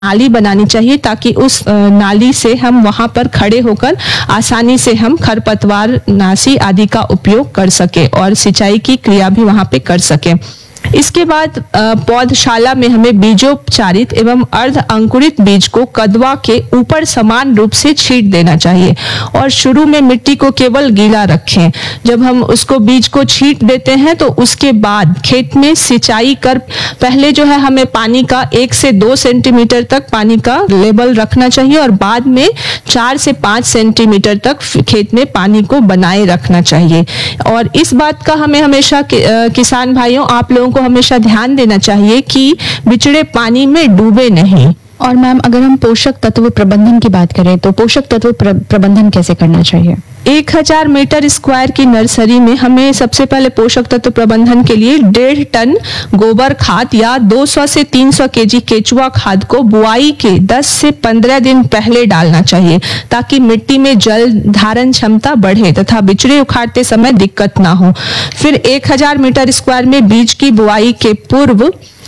नाली बनानी चाहिए, ताकि उस नाली से हम वहां पर खड़े होकर आसानी से हम खरपतवार नाशी आदि का उपयोग कर सके और सिंचाई की क्रिया भी वहां पे कर सके। इसके बाद पौधशाला में हमें बीजोपचारित एवं अर्ध अंकुरित बीज को कदवा के ऊपर समान रूप से छींट देना चाहिए और शुरू में मिट्टी को केवल गीला रखें। जब हम उसको बीज को छींट देते हैं तो उसके बाद खेत में सिंचाई कर पहले जो है हमें पानी का 1 से 2 सेंटीमीटर तक पानी का लेवल रखना चाहिए और बाद में 4 से 5 सेंटीमीटर तक खेत में पानी को बनाए रखना चाहिए। और इस बात का हमें हमेशा किसान भाइयों आप लोगों को हमेशा ध्यान देना चाहिए कि बिचड़े पानी में डूबे नहीं। और मैम अगर हम पोषक तत्व प्रबंधन की बात करें तो पोषक तत्व प्रबंधन कैसे करना चाहिए? 1000 मीटर स्क्वायर की नर्सरी में हमें सबसे पहले पोषक तत्व प्रबंधन के लिए 1.5 टन गोबर खाद या 200 से 300 केजी केचुआ खाद को बुआई के 10 से 15 दिन पहले डालना चाहिए, ताकि मिट्टी में जल धारण क्षमता बढ़े तथा बिचड़े उखाड़ते समय दिक्कत ना हो। फिर 1000 मीटर स्क्वायर में बीज की बुआई के पूर्व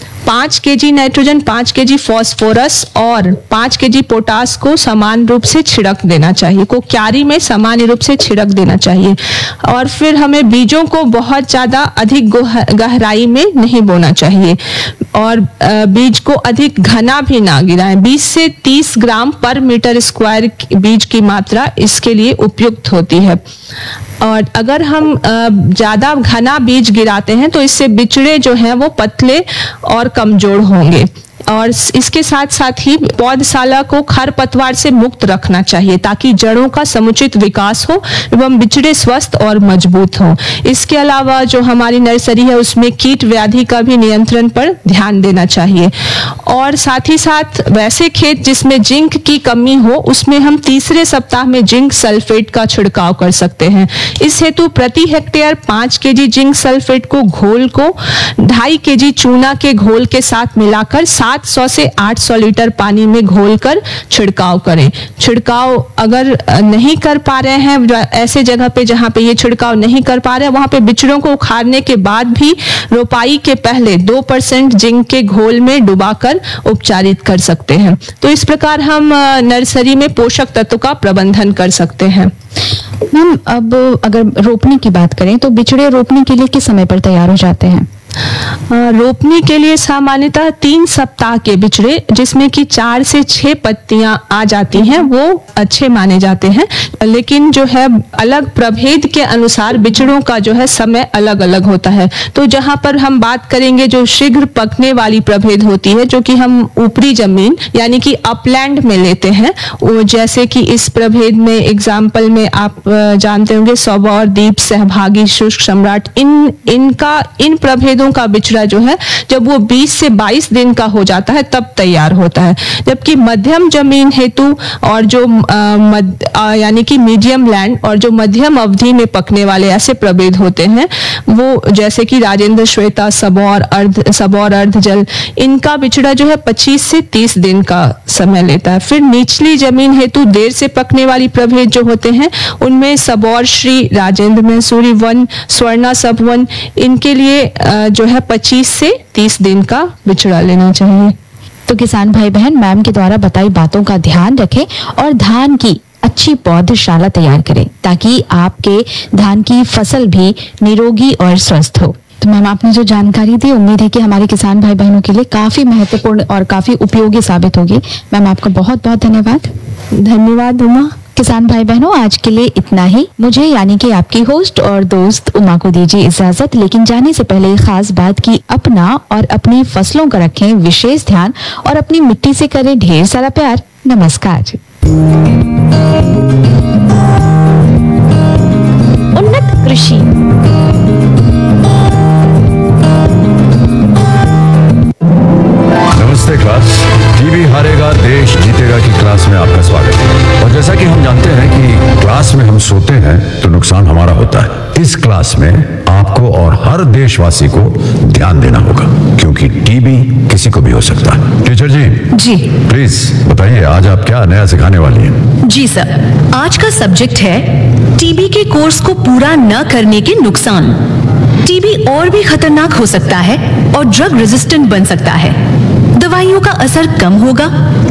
5 केजी नाइट्रोजन, 5 केजी फॉस्फोरस और 5 केजी पोटास को समान रूप से छिड़क देना चाहिए, को क्यारी में समान रूप से छिड़क देना चाहिए। और फिर हमें बीजों को बहुत ज्यादा अधिक गहराई में नहीं बोना चाहिए और बीज को अधिक घना भी ना गिराएं। 20 से 30 ग्राम पर मीटर स्क्वायर बीज की मात्रा इसके लिए उपयुक्त होती है। और अगर हम ज्यादा घना बीज गिराते हैं तो इससे बिचड़े जो हैं वो पतले और कमजोर होंगे। और इसके साथ साथ ही पौधशाला को खरपतवार से मुक्त रखना चाहिए, ताकि जड़ों का समुचित विकास हो एवं बिचड़े स्वस्थ और मजबूत हों। इसके अलावा जो हमारी नर्सरी है उसमें कीट व्याधि का भी नियंत्रण पर ध्यान देना चाहिए। और साथ ही साथ वैसे खेत जिसमें जिंक की कमी हो उसमें हम तीसरे सप्ताह में जिंक सल्फेट का छिड़काव कर सकते हैं। इस हेतु प्रति हेक्टेयर 5 केजी जिंक सल्फेट को घोल को 2.5 केजी चूना के घोल के साथ मिलाकर 700 से 800 लीटर पानी में घोलकर छिड़काव करें। छिड़काव अगर नहीं कर पा रहे हैं, ऐसे जगह पे जहाँ पे ये छिड़काव नहीं कर पा रहे हैं वहाँ पे बिचड़ों को उखाड़ने के बाद भी रोपाई के पहले 2% जिंक के घोल में डुबाकर उपचारित कर सकते हैं। तो इस प्रकार हम नर्सरी में पोषक तत्व का प्रबंधन कर सकते हैं। मैम अब अगर रोपनी की बात करें तो बिचड़े रोपनी के लिए किस समय पर तैयार हो जाते हैं? रोपनी के लिए सामान्यतः 3 सप्ताह के बिचड़े जिसमें कि 4 से 6 पत्तियां आ जाती हैं वो अच्छे माने जाते हैं। लेकिन जो है अलग प्रभेद के अनुसार बिचड़ों का जो है समय अलग अलग होता है। तो जहां पर हम बात करेंगे जो शीघ्र पकने वाली प्रभेद होती है, जो कि हम ऊपरी जमीन यानी कि अपलैंड में लेते हैं, वो जैसे कि इस प्रभेद में एग्जाम्पल में आप जानते होंगे सबौर, दीप, सहभागी, शुष्क सम्राट, इन प्रभेदों का बिचड़ा जो है जब वो 20 से 22 दिन का हो जाता है तब तैयार होता है। जबकि मध्यम जमीन हेतु और जो यानी कि मीडियम लैंड और जो मध्यम अवधि में पकने वाले ऐसे प्रभेद होते हैं वो जैसे कि राजेंद्र, श्वेता, सबौर, अर्ध जल, इनका बिचड़ा जो है 25 से 30 दिन का समय लेता है। फिर निचली जमीन हेतु देर से पकने वाली प्रभेद जो होते हैं उनमें सबौर, श्री, राजेंद्र, मैसूरी वन, स्वर्णा सब वन, इनके लिए जो है 25 से 30 दिन का बिचड़ा लेना चाहिए। तो किसान भाई बहन मैम के द्वारा बताई बातों का ध्यान रखें और धान की अच्छी पौधशाला तैयार करें ताकि आपके धान की फसल भी निरोगी और स्वस्थ हो। तो मैम आपने जो जानकारी दी उम्मीद है कि हमारे किसान भाई बहनों के लिए काफी महत्वपूर्ण और काफी उपयोगी साबित होगी। मैम आपका बहुत बहुत धन्यवाद। धन्यवाद उमा। किसान भाई बहनों आज के लिए इतना ही। मुझे यानी कि आपकी होस्ट और दोस्त उमा को दीजिए इजाजत, लेकिन जाने से पहले खास बात की अपना और अपनी फसलों का रखें विशेष ध्यान और अपनी मिट्टी से करें ढेर सारा प्यार। नमस्कार। उन्नत कृषि। नमस्ते क्लास। टीबी हारेगा देश जीतेगा की क्लास में आपका स्वागत है। और जैसा कि हम जानते हैं कि क्लास में हम सोते हैं तो नुकसान हमारा होता है। इस क्लास में आपको और हर देशवासी को ध्यान देना होगा क्योंकि टीबी किसी को भी हो सकता है। टीचर जी प्लीज बताइए आज आप क्या नया सिखाने वाली हैं? जी सर, आज का सब्जेक्ट है टीबी के कोर्स को पूरा न करने के नुकसान। टीबी और भी खतरनाक हो सकता है और ड्रग रेजिस्टेंट बन सकता है। दवाइयों का असर कम होगा?